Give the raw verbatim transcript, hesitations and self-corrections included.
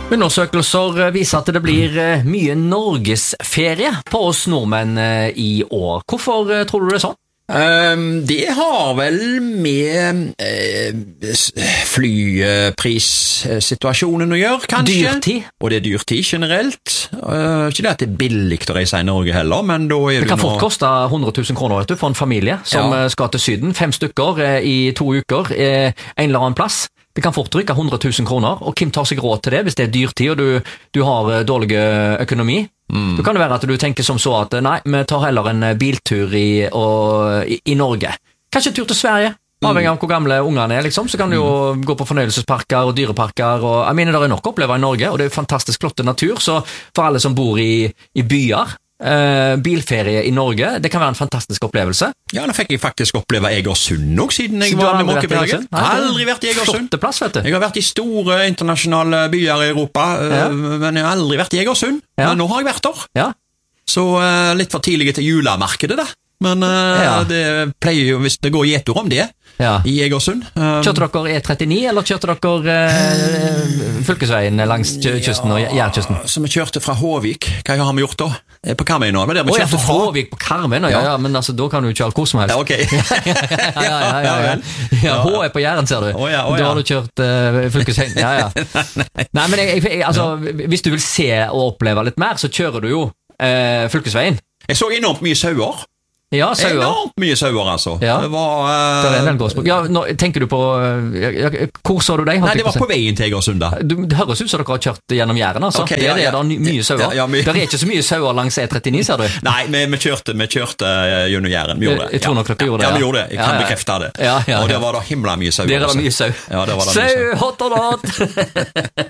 Undersøkelser viser at det blir mye norgesferie på oss nordmenn i år. Hvorfor tror du det er sånn? Um, det har vel med uh, flyprissituasjonen å gjøre, kanskje. Dyrtid. Og det er dyrtid generelt. Uh, ikke det at det er billig å reise i Norge heller, men da er det kan nå... fort koste hundre tusen kroner vet du, for en familie som ja. skal til Syden. Fem stykker uh, i to uker, uh, en eller annen plass. Det kan fort rykke hundre tusen kroner, og hvem tar seg råd til det hvis det er dyrtid og du, du har dårlig økonomi? Mm. Da kan det være at du tenker som så at nei, vi tar heller en biltur i, og, i, i Norge. Kanskje en tur til Sverige, avhengig av hvor gamle ungene er, liksom. Så kan du jo mm. gå på fornøyelsesparker og dyreparker. Og, jeg mener, det er nok å oppleve i Norge, og det er fantastisk flott natur, så for alle som bor i, i byer, Uh, bilferie i Norge, det kan være en fantastisk opplevelse. Ja, nå fikk jeg faktisk oppleve Egersund også, siden jeg var med Måkeberget. Aldri vært i Egersund. Flotte plass, vet du. Jeg har vært i store internasjonale byer i Europa, ja. uh, men jeg har aldri vært i Egersund. Ja. Men nå har jeg vært der. Ja. Så uh, litt for tidlig til julemarkedet da. Men uh, ja. det pleier jo, hvis det går gjetur om det, ja. i Egersund. Um, kjørte dere E trettini, eller kjørte dere uh, fylkesveien langs kysten og Jærkysten? Ja, så vi kjørte fra Håvik. Hva har vi gjort da? På Karmøy nå. Men det, vi oh, ja, fra Håvik på Karmøy, ja. ja, men altså, da kan du kjøre hvor som helst. Ja, ok. ja, ja, ja, ja, ja. ja, H er på Jæren, ser du. Oh, ja, oh, ja. Da har du kjørt uh, fylkesveien. Ja, ja. Nei, men jeg, jeg, altså, hvis du vil se og oppleve litt mer, så kjører du jo uh, fylkesveien. Jeg så enormt mye sauer. Ja, sauer. Enormt mye sauer, altså. Ja. Det var... Uh... Det er en gårdsbruk. Ja, nå, tenker du på... Ja, hvor så du deg? Nei, det var på veien til Egersund da. Du, det høres ut som dere har kjørt gjennom Jæren, altså. Okay, det er ja, det, ja. det er mye sauer. Ja, ja, my... Det er ikke så mye sauer langs E trettini, ser du? Nei, men vi kjørte, vi kjørte gjennom Jæren. Vi gjorde det. Jeg tror nok dere gjorde det, ja. Ja, vi gjorde det. Jeg kan ja, ja. bekrefte det. Ja, ja, ja. Og det var da himla mye sauer. Det er da mye sau. Ja, det var da sau, hot or not!